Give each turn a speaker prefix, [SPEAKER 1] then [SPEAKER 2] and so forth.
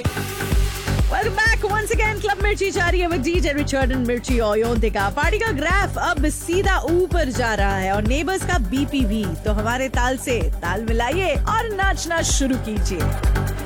[SPEAKER 1] Welcome back once again. Club मिर्ची जारी है with DJ Richard and मिर्ची ओयोंतिका. पार्टी का ग्राफ अब सीधा ऊपर जा रहा है और नेबर्स का बीपी भी. तो हमारे ताल से ताल मिलाइए और नाचना शुरू कीजिए.